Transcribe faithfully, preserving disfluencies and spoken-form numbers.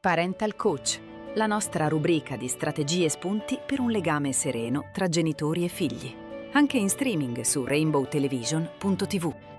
Parental Coach, la nostra rubrica di strategie e spunti per un legame sereno tra genitori e figli. Anche in streaming su rainbow television punto tivù.